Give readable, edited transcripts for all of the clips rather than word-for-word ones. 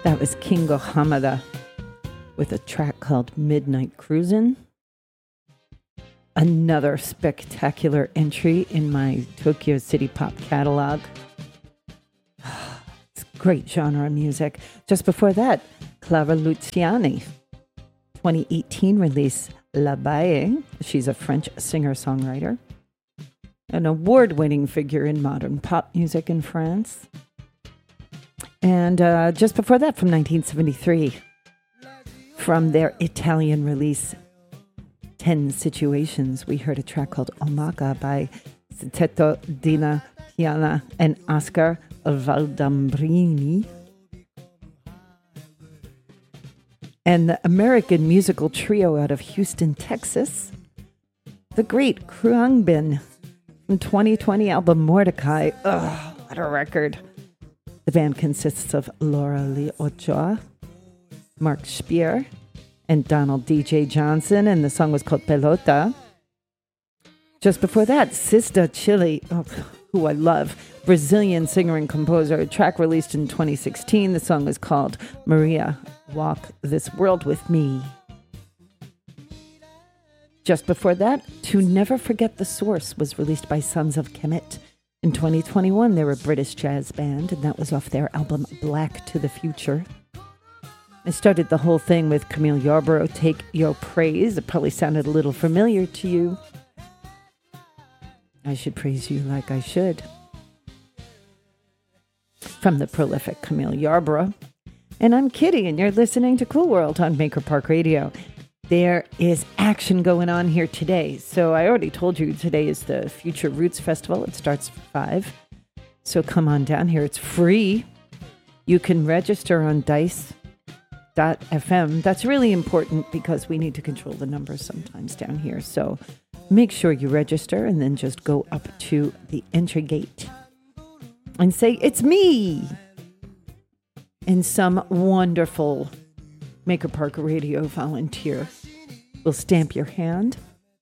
That was Kingo Hamada with a track called Midnight Cruisin'. Another spectacular entry in my Tokyo City Pop catalog. It's great genre music. Just before that, Clara Luciani, 2018 release La Baie. She's a French singer-songwriter, an award-winning figure in modern pop music in France. And just before that, from 1973, from their Italian release, 10 Situations, we heard a track called Omaka by Setetto Dina Piana and Oscar Valdambrini. And the American musical trio out of Houston, Texas, the great Khruangbin, from 2020 album Mordecai. Ugh, what a record. The band consists of Laura Lee Ochoa, Mark Spear, and Donald DJ Johnson, and the song was called Pelota. Just before that, Sista Chile, who I love, Brazilian singer and composer, a track released in 2016. The song is called Maria, Walk This World With Me. Just before that, To Never Forget the Source was released by Sons of Kemet. In 2021, they were a British jazz band, and that was off their album Black to the Future. I started the whole thing with Camille Yarborough, Take Your Praise. It probably sounded a little familiar to you. I should praise you like I should. From the prolific Camille Yarborough. And I'm Kitty, and you're listening to Cool World on Maker Park Radio. There is action going on here today. So I already told you today is the Future Roots Festival. It starts at 5. So come on down here. It's free. You can register on dice.fm. That's really important because we need to control the numbers sometimes down here. So make sure you register and then just go up to the entry gate and say, it's me. And some wonderful Maker Park Radio volunteer will stamp your hand.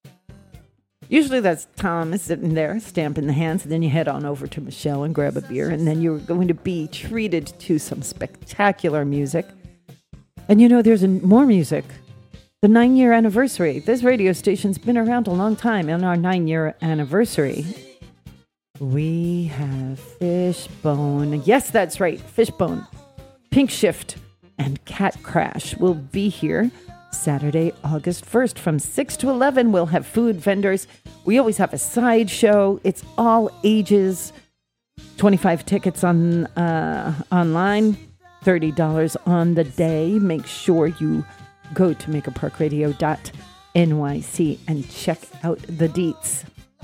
Usually that's Tom is sitting there stamping the hands, and then you head on over to Michelle and grab a beer, and then you're going to be treated to some spectacular music. And you know, there's more music. The 9-year anniversary. This radio station's been around a long time. On our 9-year anniversary, we have Fishbone. Yes, that's right, Fishbone, Pink Shift, and Cat Crash will be here Saturday, August 1st from 6 to 11. We'll have food vendors. We always have a side show. It's all ages. 25 tickets on online, $30 on the day. Make sure you go to makerparkradio.nyc and check out the deets.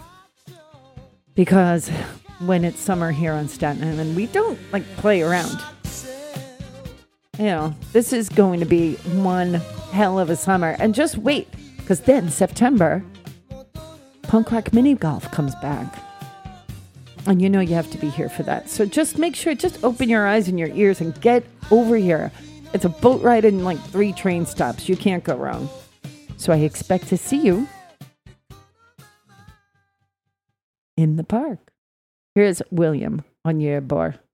Because when it's summer here on Staten Island, we don't play around. You know, this is going to be one hell of a summer. And just wait, because then September, Punk Rock Mini Golf comes back. And you know you have to be here for that. So just make sure, just open your eyes and your ears and get over here. It's a boat ride and 3 train stops. You can't go wrong. So I expect to see you in the park. Here's William on your bar.